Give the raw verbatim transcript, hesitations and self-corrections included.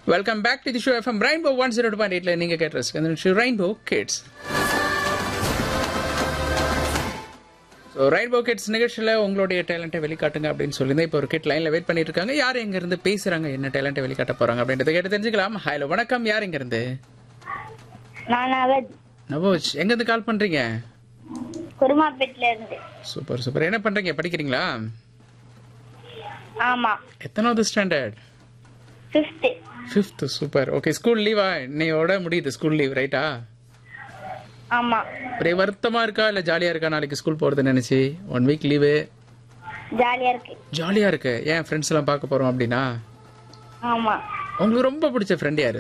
Welcome back to the show FM rainbow one zero two point எயிட்ல நீங்க கேட்டு rainbow kids. So rainbow kids நிகழ்ச்சியில் உங்களுடைய டேலண்ட்டை வெளிக்காட்டுங்க அப்படின்னு சொல்லியிருந்தேன். இப்போ ஒரு கிட் லைனில் வெயிட் பண்ணிட்டு இருக்காங்க. யார் எங்க இருந்து பேசுறாங்க, என்ன டேலண்ட்டை வெளிக்காட்ட போறாங்க அப்படின்றத கேட்டு தெரிஞ்சுக்கலாம். ஹலோ வணக்கம், யார் எங்க இருந்து? நான் நவத் நவோஜ், எங்க இருந்து கால் பண்றீங்க? குருமாப்பேட்ல இருந்து. Super super. என்ன பண்றீங்க, படிக்கிறீங்களா? ஆமா, எத்தனாவது standard? Fifth. Fifth. Super. Okay, school லீவா? இன்னையோட முடியுது ஸ்கூல் லீவ், ரைட்டா? ஆமா. ஒரே வருத்தமா இருக்கா இல்ல ஜாலியா இருக்கா நாளைக்கு ஸ்கூல் போறது நினைச்சு? One week leave. ஜாலியா இருக்கு. ஜாலியா இருக்கு. ஏன் ஃப்ரெண்ட்ஸ் எல்லாம் பார்க்க போறோம் அப்படின்னா? ஆமா. உங்களுக்கு ரொம்ப பிடிச்ச ஃப்ரெண்ட் யாரு?